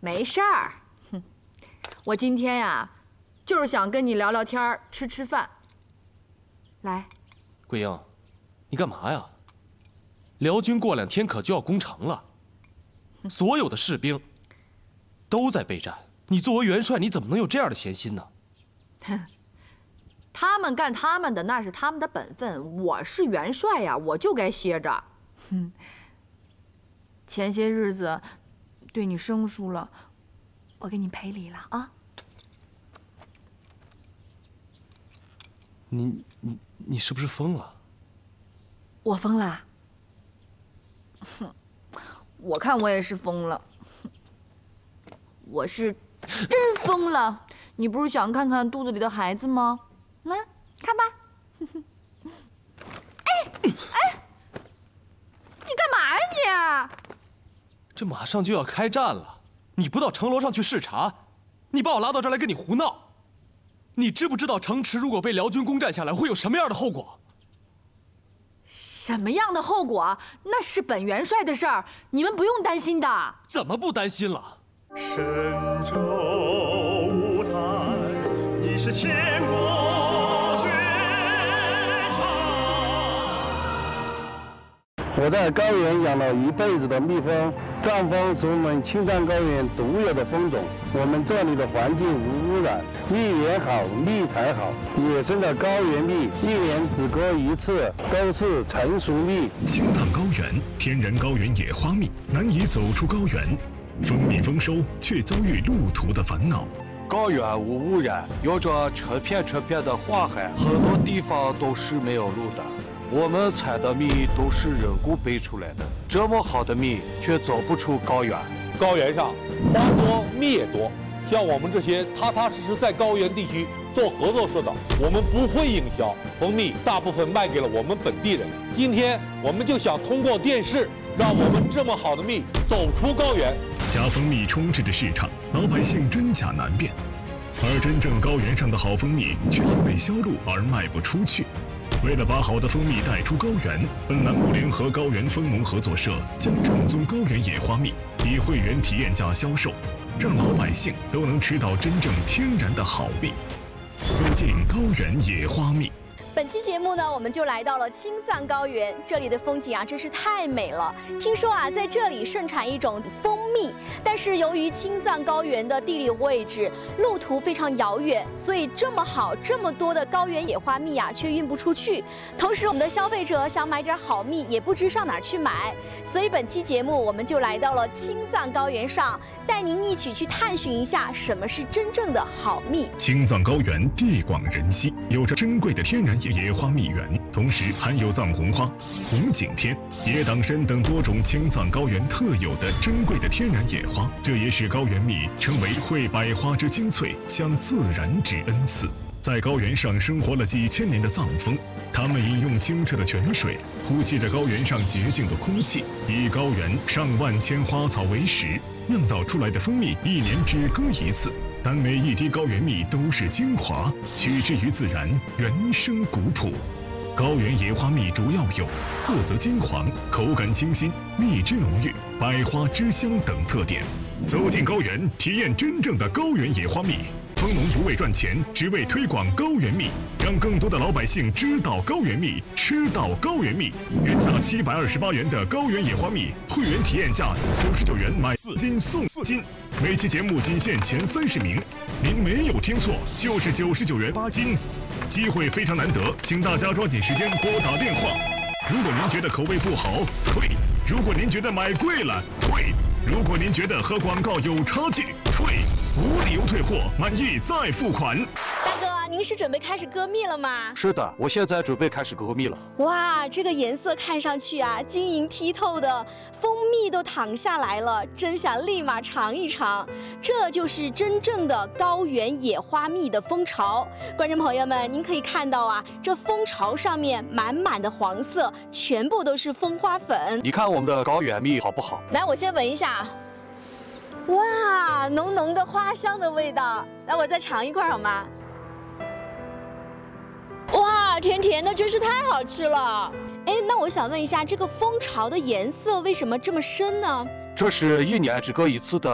没事儿。哼，我今天呀，就是想跟你聊聊天，吃饭。来， 桂英，你干嘛呀？辽军过2天可就要攻城了，所有的士兵都在备战。你作为元帅，你怎么能有这样的闲心呢？ 哼，他们干他们的，那是他们的本分。我是元帅呀，我就该歇着。哼，前些日子对你生疏了，我给你赔礼了啊。 你是不是疯了？ 我疯了？哼，我看我也是疯了。我是真疯了。你不是想看看肚子里的孩子吗？来，看吧。哎，你干嘛呀你？ 这马上就要开战了，你不到城楼上去视察，你把我拉到这儿来跟你胡闹。你知不知道城池如果被辽军攻占下来，会有什么样的后果？ 什么样的后果？那是本元帅的事儿，你们不用担心的。 怎么不担心了？ 神州舞台，你是千古绝唱。 我在高原养了一辈子的蜜蜂，藏蜂是我们青藏高原独有的蜂种。我们这里的环境无污染，蜜源好，蜜才好。野生的高原蜜一年只割一次，都是成熟蜜。 青藏高原天然高原野花蜜难以走出高原，蜂蜜丰收却遭遇路途的烦恼。 高原无污染，有着成片的花海，很多地方都是没有路的。我们采的蜜都是人工培出来的，这么好的蜜却走不出高原。 高原上花多蜜也多，像我们这些踏踏实实在高原地区做合作社的，我们不会营销，蜂蜜大部分卖给了我们本地人。今天我们就想通过电视，让我们这么好的蜜走出高原。 假蜂蜜充斥着市场，老百姓真假难辨，而真正高原上的好蜂蜜却因为销路而卖不出去。为了把好的蜂蜜带出高原，本栏目联合高原蜂农合作社将正宗高原野花蜜以会员体验价销售，让老百姓都能吃到真正天然的好蜜。走进高原野花蜜。 本期节目呢，我们就来到了青藏高原，这里的风景啊真是太美了。听说啊，在这里盛产一种蜂蜜，但是由于青藏高原的地理位置、路途非常遥远，所以这么好、这么多的高原野花蜜啊，却运不出去。同时，我们的消费者想买点好蜜，也不知上哪儿去买。所以本期节目，我们就来到了青藏高原上，带您一起去探寻一下什么是真正的好蜜。 青藏高原地广人稀，有着珍贵的天然野花蜜源，同时含有藏红花、红景天、野党参等多种青藏高原特有的珍贵的天然野花，这也使高原蜜成为会百花之精粹，向自然之恩赐。在高原上生活了几千年的藏蜂，它们饮用清澈的泉水，呼吸着高原上洁净的空气，以高原上万千花草为食，酿造出来的蜂蜜一年只割一次。但每一滴高原蜜都是精华，取之于自然，原生古朴。高原野花蜜主要有色泽金黄、口感清新、蜜汁浓郁、百花之香等特点。走进高原，体验真正的高原野花蜜。蜂农不为赚钱，只为推广高原蜜，让更多的老百姓知道高原蜜，吃到高原蜜。原价728元的高原野花蜜，会员体验价99元，买4斤送4斤。每期节目仅限前30名，您没有听错，就是99元8斤。机会非常难得，请大家抓紧时间拨打电话。如果您觉得口味不好，退；如果您觉得买贵了，退；如果您觉得和广告有差距，退。无理由退货，满意再付款。 大哥，您是准备开始割蜜了吗？ 是的，我现在准备开始割蜜了。 哇，这个颜色看上去啊，晶莹剔透的，蜂蜜都淌下来了，真想立马尝一尝。这就是真正的高原野花蜜的蜂巢。观众朋友们，您可以看到啊，这蜂巢上面满满的黄色，全部都是蜂花粉。 你看我们的高原蜜好不好？ 来，我先闻一下。哇，浓浓的花香的味道，来，我再尝一块好吗？哇，甜甜的，真是太好吃了。哎，那我想问一下，这个蜂巢的颜色为什么这么深呢？ 这是一年只割一次的